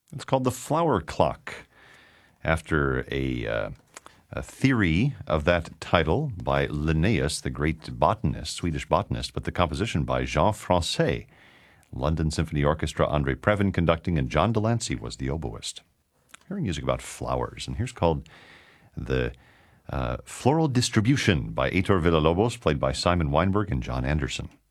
It's called the flower clock, after a theory of that title by Linnaeus, the great botanist, Swedish botanist, but the composition by Jean Francais. London Symphony Orchestra, Andre Previn conducting, and John Delancey was the oboist. Hearing music about flowers, and here's called the Floral Distribution by Heitor Villa-Lobos, played by Simon Weinberg and John Anderson.